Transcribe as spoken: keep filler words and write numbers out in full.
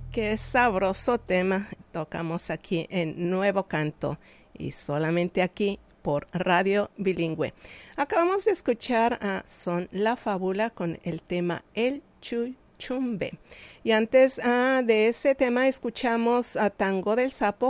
Qué sabroso tema tocamos aquí en Nuevo Canto y solamente aquí por Radio Bilingüe. Acabamos de escuchar a Son La Fábula con el tema El Chuchumbe. Y antes ah, de ese tema escuchamos a Tango del Sapo